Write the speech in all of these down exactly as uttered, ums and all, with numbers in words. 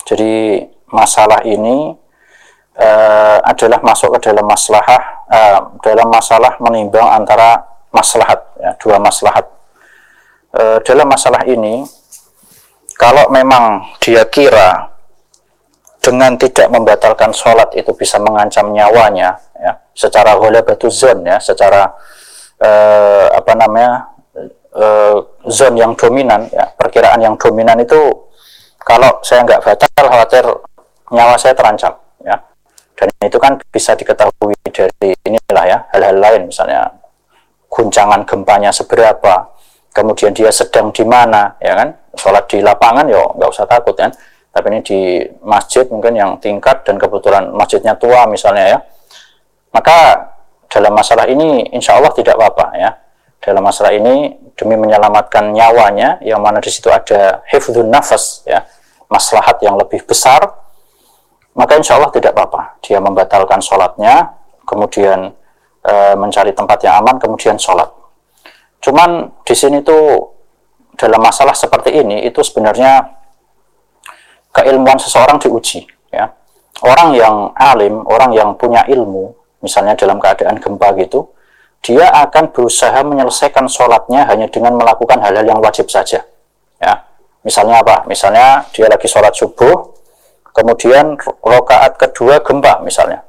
Jadi masalah ini uh, adalah masuk ke dalam maslahah uh, dalam masalah menimbang antara maslahat, ya, dua maslahat. Uh, dalam masalah ini, kalau memang dia kira dengan tidak membatalkan sholat itu bisa mengancam nyawanya, ya, secara ghalabatuz zon, ya, secara uh, apa namanya uh, zon yang dominan, ya, perkiraan yang dominan itu, kalau saya nggak batal khawatir nyawa saya terancam, ya. Dan itu kan bisa diketahui dari inilah, ya, hal-hal lain, misalnya guncangan gempanya seberapa, kemudian dia sedang di mana, ya kan. Sholat di lapangan ya nggak usah takut, kan. Tapi ini di masjid mungkin yang tingkat dan kebetulan masjidnya tua misalnya, ya. Maka dalam masalah ini insya Allah tidak apa-apa, ya. Dalam masalah ini demi menyelamatkan nyawanya, yang mana di situ ada hifdzun nafas, ya, maslahat yang lebih besar, maka insya Allah tidak apa-apa. Dia membatalkan sholatnya, kemudian e, mencari tempat yang aman, kemudian sholat. Cuman di sini tuh dalam masalah seperti ini itu sebenarnya keilmuan seseorang diuji, ya. Orang yang alim, orang yang punya ilmu, misalnya dalam keadaan gempa gitu, dia akan berusaha menyelesaikan sholatnya hanya dengan melakukan hal-hal yang wajib saja, ya. Misalnya apa? Misalnya dia lagi sholat subuh, kemudian rakaat kedua gempa misalnya.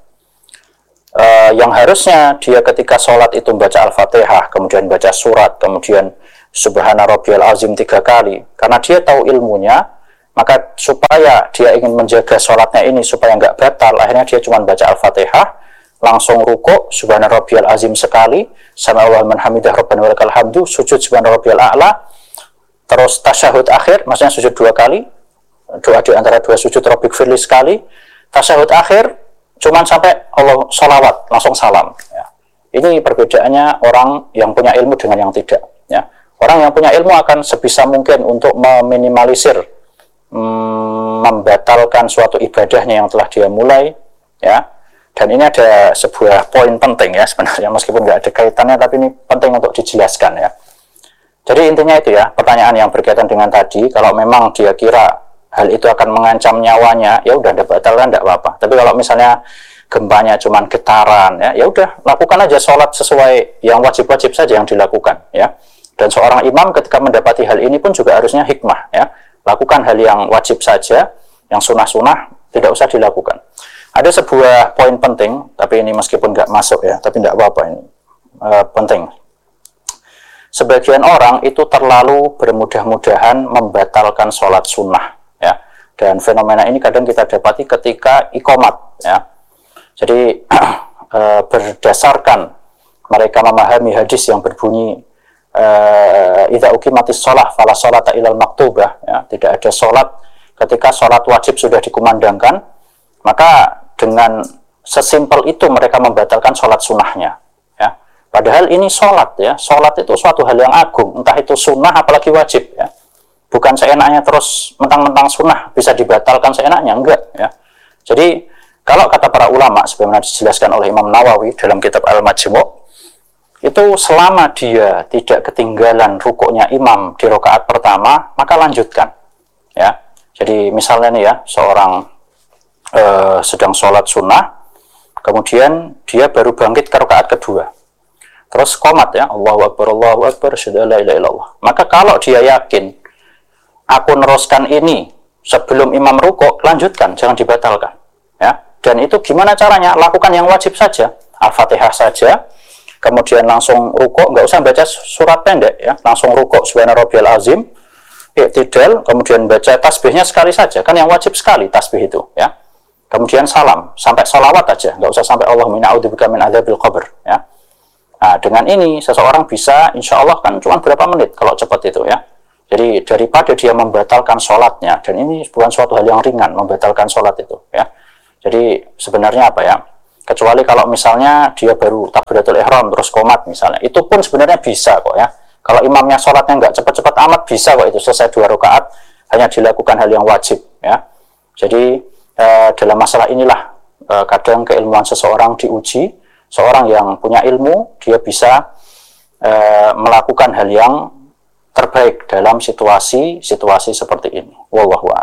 E, yang harusnya dia ketika sholat itu baca Al-Fatihah, kemudian baca surat, kemudian Subhana Rabbiyal Azim tiga kali, karena dia tahu ilmunya, maka supaya dia ingin menjaga sholatnya ini supaya nggak batal, akhirnya dia cuma baca Al-Fatihah, langsung ruku' Subhana Rabbiyal Azim sekali, Sami Allahu liman hamidah Rabbana walakal hamdu, sujud Subhana Rabbiyal A'la, terus tasyahud akhir, maksudnya sujud dua kali, doa di antara dua sujud Rabbik firli sekali, tasyahud akhir cuman sampai Allah sholawat, langsung salam, ya. Ini perbedaannya orang yang punya ilmu dengan yang tidak, ya. Orang yang punya ilmu akan sebisa mungkin untuk meminimalisir, hmm, membatalkan suatu ibadahnya yang telah dia mulai, ya. Dan ini ada sebuah poin penting, ya, sebenarnya, meskipun nggak ada kaitannya, tapi ini penting untuk dijelaskan, ya. Jadi intinya itu, ya, pertanyaan yang berkaitan dengan tadi, kalau memang dia kira hal itu akan mengancam nyawanya, ya udah, ada batalkan, tidak apa-apa. Tapi kalau misalnya gempanya cuma getaran, ya, ya udah, lakukan aja sholat sesuai yang wajib-wajib saja yang dilakukan, ya. Dan seorang imam ketika mendapati hal ini pun juga harusnya hikmah, ya. Lakukan hal yang wajib saja, yang sunah-sunah tidak usah dilakukan. Ada sebuah poin penting, tapi ini meskipun nggak masuk, ya, tapi tidak apa-apa, ini e, penting. Sebagian orang itu terlalu bermudah-mudahan membatalkan sholat sunnah, ya. Dan fenomena ini kadang kita dapati ketika iqomat, ya. Jadi e, berdasarkan mereka memahami hadis yang berbunyi idza uqimatis shalah fala sholata ilal maktubah, ya, tidak ada sholat ketika sholat wajib sudah dikumandangkan, maka dengan sesimpel itu mereka membatalkan sholat sunnahnya, ya. Padahal ini sholat, ya, sholat itu suatu hal yang agung, entah itu sunnah apalagi wajib, ya. Bukan seenaknya terus mentang-mentang sunnah bisa dibatalkan seenaknya, enggak, ya. Jadi kalau kata para ulama sebagaimana dijelaskan oleh Imam Nawawi dalam kitab Al-Majmu', itu selama dia tidak ketinggalan rukuknya imam di rakaat pertama, maka lanjutkan, ya. Jadi misalnya nih, ya, seorang uh, sedang sholat sunnah, kemudian dia baru bangkit ke rakaat kedua, terus qomat, ya, Allahu Akbar, Allahu Akbar, asyhadu an la ilaha illallah. Maka kalau dia yakin aku neruskan ini sebelum imam rukuk, lanjutkan, jangan dibatalkan, ya. Dan itu gimana caranya? Lakukan yang wajib saja, Al-Fatihah saja, kemudian langsung rukuk, nggak usah baca surat pendek, ya, langsung rukuk Subhana Rabbiyal Azim, i'tidal, kemudian baca tasbihnya sekali saja, kan yang wajib sekali tasbih itu, ya. Kemudian salam, sampai sholawat aja, nggak usah sampai Allahumma a'udzubika min adzabil qabr, ya. Nah, dengan ini seseorang bisa, insya Allah kan cuma berapa menit kalau cepat itu, ya. Jadi daripada dia membatalkan sholatnya, dan ini bukan suatu hal yang ringan membatalkan sholat itu, ya. Jadi sebenarnya apa, ya? Kecuali kalau misalnya dia baru takbiratul ihram terus qomat misalnya, itu pun sebenarnya bisa kok, ya. Kalau imamnya sholatnya nggak cepat-cepat amat, bisa kok itu selesai dua rakaat, hanya dilakukan hal yang wajib, ya. Jadi eh, dalam masalah inilah eh, kadang keilmuan seseorang diuji. Seorang yang punya ilmu, dia bisa eh, melakukan hal yang terbaik dalam situasi-situasi seperti ini. Wallahu a'lam.